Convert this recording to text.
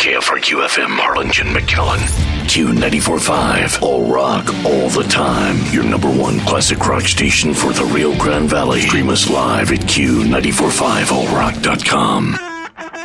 KFRQ FM Harlingen, McAllen. Q94.5. All rock, all the time. Your number one classic rock station for the Rio Grande Valley. Stream us live at Q945allrock.com.